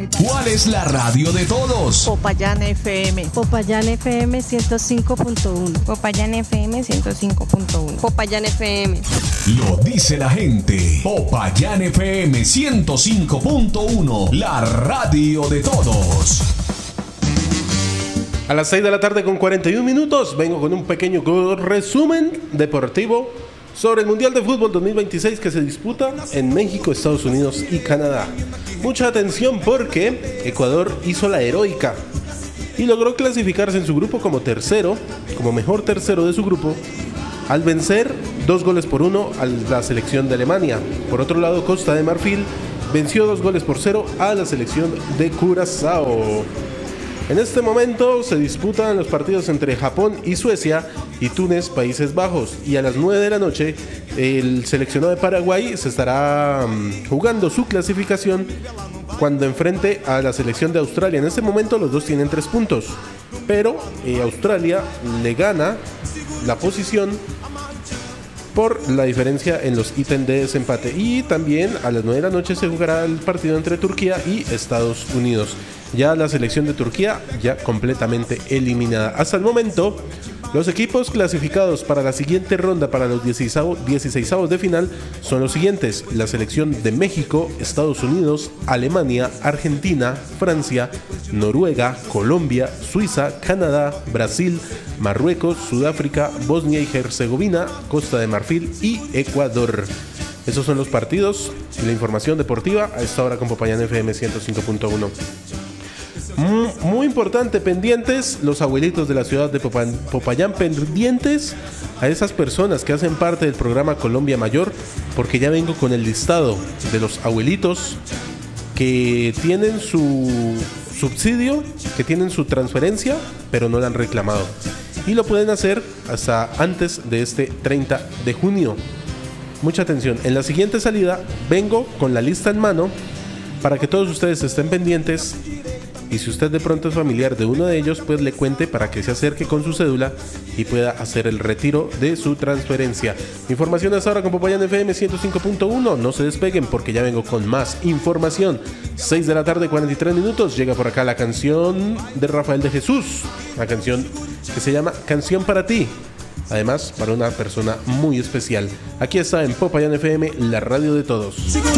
¿Cuál es la radio de todos? Popayán FM. Popayán FM 105.1. Popayán FM 105.1. Popayán FM. Lo dice la gente. Popayán FM 105.1. La radio de todos. A las 6 de la tarde con 41 minutos vengo con un pequeño resumen deportivo sobre el Mundial de Fútbol 2026 que se disputa en México, Estados Unidos y Canadá. Mucha atención porque Ecuador hizo la heroica y logró clasificarse en su grupo como tercero, como mejor tercero de su grupo, al vencer 2-1 a la selección de Alemania. Por otro lado, Costa de Marfil venció 2-0 a la selección de Curazao. En este momento se disputan los partidos entre Japón y Suecia y Túnez, Países Bajos. Y a las 9 de la noche el seleccionado de Paraguay se estará jugando su clasificación cuando enfrente a la selección de Australia. En este momento los dos tienen 3 puntos, pero Australia le gana la posición por la diferencia en los ítems de desempate. Y también a las 9 de la noche se jugará el partido entre Turquía y Estados Unidos. Ya la selección de Turquía ya completamente eliminada. Hasta el momento, los equipos clasificados para la siguiente ronda, para los 16avos de final, son los siguientes: la selección de México, Estados Unidos, Alemania, Argentina, Francia, Noruega, Colombia, Suiza, Canadá, Brasil, Marruecos, Sudáfrica, Bosnia y Herzegovina, Costa de Marfil y Ecuador. Esos son los partidos y la información deportiva a esta hora con Popayán FM 105.1. Muy importante, pendientes los abuelitos de la ciudad de Popayán, pendientes a esas personas que hacen parte del programa Colombia Mayor, porque ya vengo con el listado de los abuelitos que tienen su subsidio, que tienen su transferencia, pero no la han reclamado. Y lo pueden hacer hasta antes de este 30 de junio. Mucha atención, en la siguiente salida vengo con la lista en mano para que todos ustedes estén pendientes. Y si usted de pronto es familiar de uno de ellos, pues le cuente para que se acerque con su cédula y pueda hacer el retiro de su transferencia. Información hasta ahora con Popayán FM 105.1. No se despeguen porque ya vengo con más información. 6 de la tarde, 43 minutos. Llega por acá la canción de Rafael de Jesús. La canción que se llama Canción para ti. Además, para una persona muy especial. Aquí está en Popayán FM, la radio de todos.